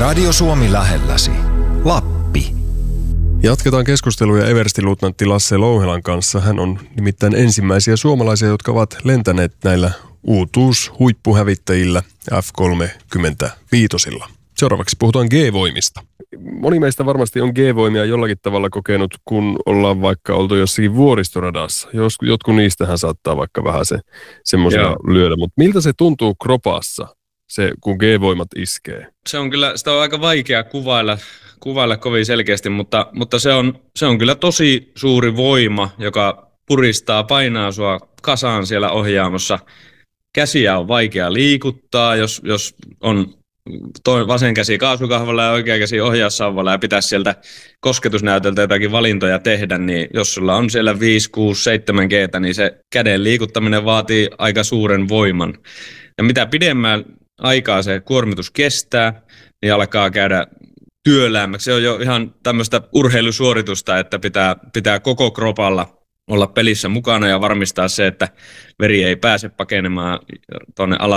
Radio Suomi lähelläsi. Lappi. Jatketaan keskusteluja everstiluutnantti Lasse Louhelan kanssa. Hän on nimittäin ensimmäisiä suomalaisia, jotka ovat lentäneet näillä uutuushuippuhävittäjillä F-35. Seuraavaksi puhutaan G-voimista. Moni meistä varmasti on G-voimia jollakin tavalla kokenut, kun ollaan vaikka oltu jossakin vuoristoradassa. Jotkut niistähän saattaa vaikka vähän semmoisena lyödä, mutta miltä se tuntuu kropassa, kun G-voimat iskee? Se on kyllä, sitä on aika vaikea kuvailla kovin selkeästi, mutta se on kyllä tosi suuri voima, joka puristaa, painaa sua kasaan siellä ohjaamossa. Käsiä on vaikea liikuttaa, jos on vasen käsi kaasukahvalla ja oikea käsi ohjaussauvalla ja pitäisi sieltä kosketusnäytöltä jotakin valintoja tehdä, niin jos sulla on siellä 5, 6, 7 G:tä, niin se käden liikuttaminen vaatii aika suuren voiman. Ja mitä pidemmän aikaa se kuormitus kestää, niin alkaa käydä työläämmäksi. Se on jo ihan tämmöistä urheilusuoritusta, että pitää koko kropalla olla pelissä mukana ja varmistaa se, että veri ei pääse pakenemaan tuonne